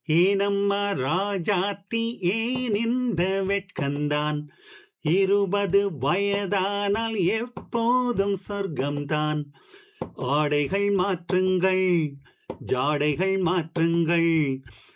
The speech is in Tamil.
ஏனம்மா ராஜாத்தி ஏன் இந்த வெட்கந்தான் 20 வயதானால் எப்போதும் சொர்க்கம்தான். ஆடைகள் மாற்றுங்கள், ஜாடைகள் மாற்றுங்கள்,